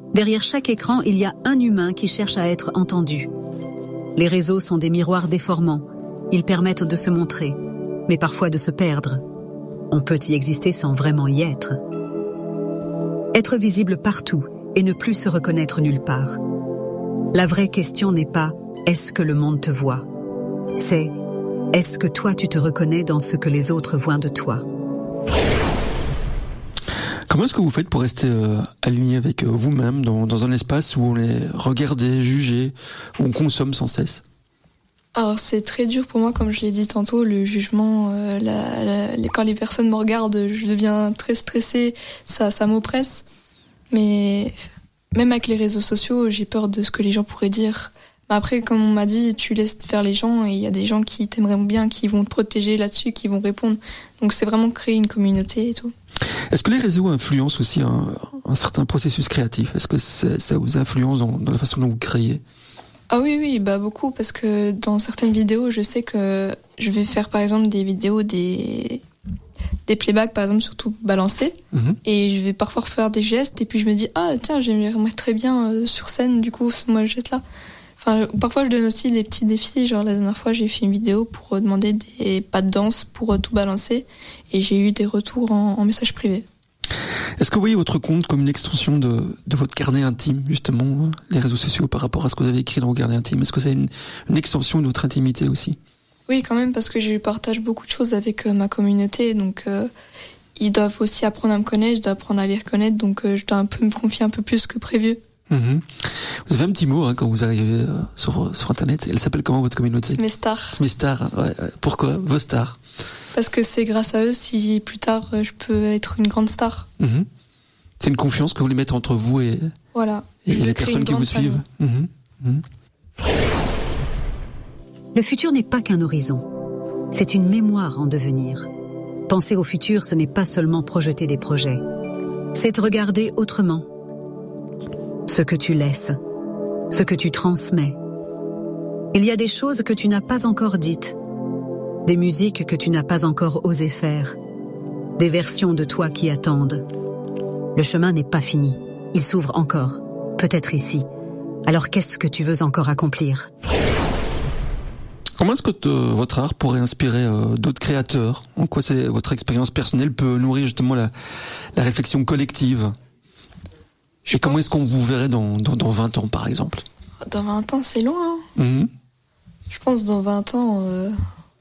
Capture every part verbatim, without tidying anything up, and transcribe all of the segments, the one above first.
Derrière chaque écran, il y a un humain qui cherche à être entendu. Les réseaux sont des miroirs déformants. Ils permettent de se montrer, mais parfois de se perdre. On peut y exister sans vraiment y être. Être visible partout et ne plus se reconnaître nulle part. La vraie question n'est pas « est-ce que le monde te voit ?» C'est « est-ce que toi tu te reconnais dans ce que les autres voient de toi ?» Comment est-ce que vous faites pour rester euh, aligné avec euh, vous-même dans, dans un espace où on est regardé, jugé, où on consomme sans cesse? Alors c'est très dur pour moi, comme je l'ai dit tantôt, le jugement, euh, la, la, les, quand les personnes me regardent, je deviens très stressée, ça, ça m'oppresse. Mais même avec les réseaux sociaux, j'ai peur de ce que les gens pourraient dire. Mais après, comme on m'a dit, tu laisses faire les gens et il y a des gens qui t'aimeraient bien, qui vont te protéger là-dessus, qui vont répondre. Donc c'est vraiment créer une communauté et tout. Est-ce que les réseaux influencent aussi un, un certain processus créatif? Est-ce que ça vous influence dans, dans la façon dont vous créez? Ah oui, oui, bah beaucoup, parce que dans certaines vidéos, je sais que je vais faire par exemple des vidéos, des, des playbacks par exemple, surtout balancés, mmh. et je vais parfois faire des gestes, et puis je me dis, ah tiens, j'aimerais très bien euh, sur scène, du coup, ce moi, geste-là. Enfin, parfois je donne aussi des petits défis, genre la dernière fois j'ai fait une vidéo pour euh, demander des pas de danse pour euh, tout balancer, et j'ai eu des retours en, en message privé. Est-ce que vous voyez votre compte comme une extension de, de votre carnet intime, justement, les réseaux sociaux par rapport à ce que vous avez écrit dans vos carnets intimes? Est-ce que c'est une, une extension de votre intimité aussi? Oui, quand même, parce que je partage beaucoup de choses avec euh, ma communauté, donc euh, ils doivent aussi apprendre à me connaître, je dois apprendre à les reconnaître, donc euh, je dois un peu me confier un peu plus que prévu. Mmh. Vous avez un petit mot hein, quand vous arrivez euh, sur, sur Internet. Elle s'appelle comment votre communauté? C'est mes stars. C'est mes stars, ouais, ouais. Pourquoi vos stars? Parce que c'est grâce à eux si plus tard je peux être une grande star. Mmh. C'est une confiance que vous voulez mettre entre vous et, voilà. et les personnes qui vous suivent. Mmh. Mmh. Le futur n'est pas qu'un horizon. C'est une mémoire en devenir. Penser au futur, ce n'est pas seulement projeter des projets. C'est regarder autrement. Ce que tu laisses, ce que tu transmets. Il y a des choses que tu n'as pas encore dites, des musiques que tu n'as pas encore osé faire, des versions de toi qui attendent. Le chemin n'est pas fini, il s'ouvre encore, peut-être ici. Alors qu'est-ce que tu veux encore accomplir? Comment est-ce que te, votre art pourrait inspirer euh, d'autres créateurs? En quoi c'est, votre expérience personnelle peut nourrir justement la, la réflexion collective? Je Et pense... comment est-ce qu'on vous verrait dans, dans, dans vingt ans, par exemple? Dans vingt ans, c'est loin. Hein. Mmh. Je pense dans vingt ans, euh...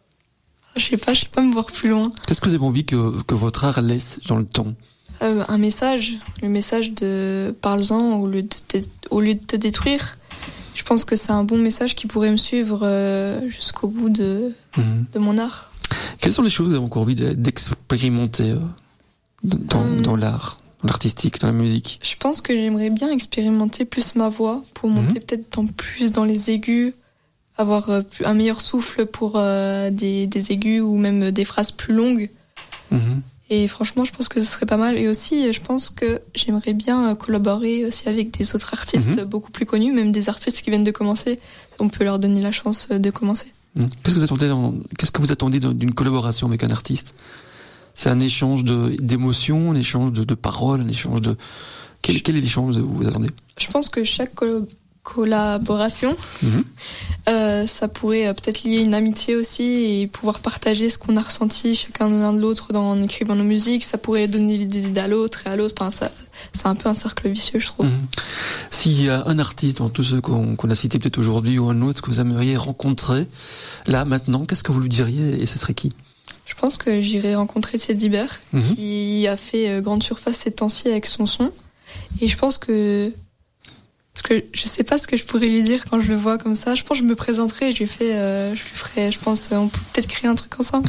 je sais pas, je sais pas me voir plus loin. Qu'est-ce que vous avez envie que, que votre art laisse dans le temps? euh, Un message, le message de parle-en au lieu de, te, au lieu de te détruire. Je pense que c'est un bon message qui pourrait me suivre euh, jusqu'au bout de, mmh. de mon art. Quelles sont les choses que vous avez encore envie d'expérimenter euh, dans, hum. dans l'art? L'artistique, dans la musique? Je pense que j'aimerais bien expérimenter plus ma voix pour monter mmh. peut-être dans, plus dans les aigus, avoir euh, un meilleur souffle pour euh, des, des aigus ou même des phrases plus longues. Mmh. Et franchement, je pense que ce serait pas mal. Et aussi, je pense que j'aimerais bien collaborer aussi avec des autres artistes mmh. beaucoup plus connus, même des artistes qui viennent de commencer. On peut leur donner la chance de commencer. Mmh. Qu'est-ce que vous attendez dans, qu'est-ce que vous attendez d'une collaboration avec un artiste? C'est un échange de, d'émotions, un échange de, de paroles, un échange de... Quel, quel est l'échange que vous attendez? Je pense que chaque co- collaboration, mmh. euh, ça pourrait euh, peut-être lier une amitié aussi et pouvoir partager ce qu'on a ressenti chacun l'un de l'autre dans, en écrivant nos musiques. Ça pourrait donner des idées à l'autre et à l'autre. Enfin, ça, c'est un peu un cercle vicieux, je trouve. Mmh. S'il y a un artiste dans tous ceux qu'on, qu'on a cités peut-être aujourd'hui ou un autre que vous aimeriez rencontrer, là, maintenant, qu'est-ce que vous lui diriez et ce serait qui? Je pense que j'irai rencontrer Teddy Bear, mmh. qui a fait euh, grande surface ces temps-ci avec son son. Et je pense que... Parce que je sais pas ce que je pourrais lui dire quand je le vois comme ça. Je pense que je me présenterai et je lui fais... Euh, je lui ferai... Je pense on peut peut-être créer un truc ensemble.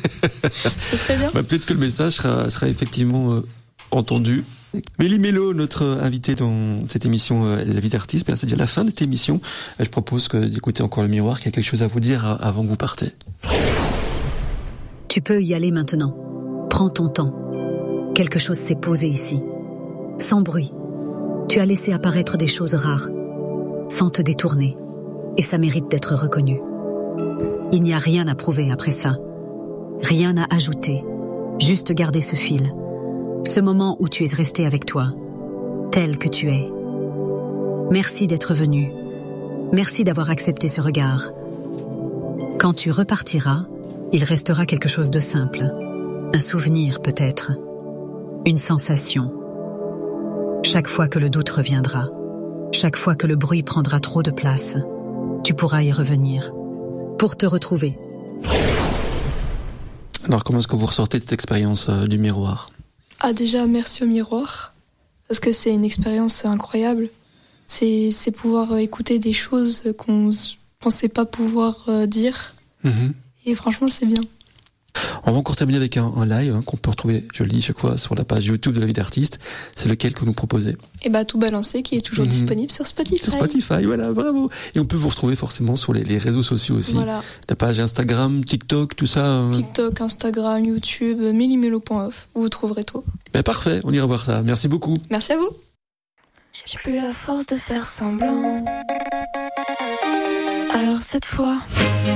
Ce serait bien. Bah, peut-être que le message sera, sera effectivement euh, entendu. Mélie Mello, notre invitée dans cette émission euh, La vie d'artiste, bien c'est déjà la fin de cette émission. Je propose que d'écouter encore le miroir, qu'il y a quelque chose à vous dire avant que vous partez. Tu peux y aller maintenant. Prends ton temps. Quelque chose s'est posé ici. Sans bruit. Tu as laissé apparaître des choses rares. Sans te détourner. Et ça mérite d'être reconnu. Il n'y a rien à prouver après ça. Rien à ajouter. Juste garder ce fil. Ce moment où tu es resté avec toi. Tel que tu es. Merci d'être venu. Merci d'avoir accepté ce regard. Quand tu repartiras, il restera quelque chose de simple. Un souvenir peut-être. Une sensation. Chaque fois que le doute reviendra, chaque fois que le bruit prendra trop de place, tu pourras y revenir. Pour te retrouver. Alors comment est-ce que vous ressortez de cette expérience euh, du miroir ? Ah déjà, merci au miroir. Parce que c'est une expérience incroyable. C'est, c'est pouvoir écouter des choses qu'on ne pensait pas pouvoir euh, dire. Mmh. Et franchement, c'est bien. On va encore terminer avec un, un live hein, qu'on peut retrouver, je le dis chaque fois, sur la page YouTube de La Vie d'Artiste. C'est lequel que vous nous proposez ? Et bah Tout Balancer, qui est toujours mmh. disponible sur Spotify. Sur Spotify, voilà, bravo. Et on peut vous retrouver forcément sur les, les réseaux sociaux aussi. Voilà. La page Instagram, TikTok, tout ça. Euh... TikTok, Instagram, YouTube, méli-mélo point off. Vous trouverez tout. Ben parfait, on ira voir ça. Merci beaucoup. Merci à vous. J'ai plus la force de faire semblant. Alors cette fois...